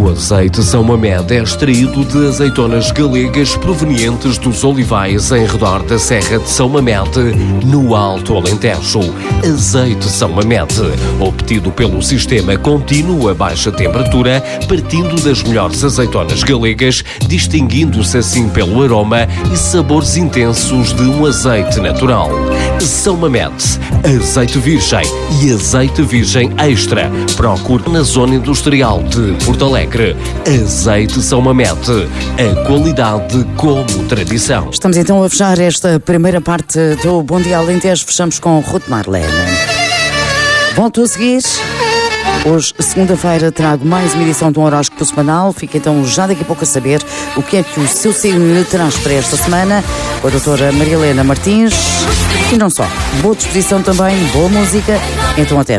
O azeite São Mamed é extraído de azeitonas galegas provenientes dos olivais em redor da Serra de São Mamed, no Alto Alentejo. Azeite São Mamed, obtido pelo sistema contínuo a baixa temperatura, partindo das melhores azeitonas galegas, distinguindo-se assim pelo aroma e sabores intensos de um azeite natural. São Mamed, azeite virgem e azeite virgem extra. Procure na zona industrial de Porto Alegre. Azeite São Mamed, a qualidade como tradição. Estamos então a fechar esta primeira parte do Bom Dia Alentejo. Fechamos com Ruth Marlene. Volto a seguir. Hoje, segunda-feira, trago mais uma edição de um horóscopo semanal. Fica então já daqui a pouco a saber o que é que o seu signo lhe traz para esta semana, com a doutora Maria Helena Martins. E não só, boa disposição também, boa música. Então até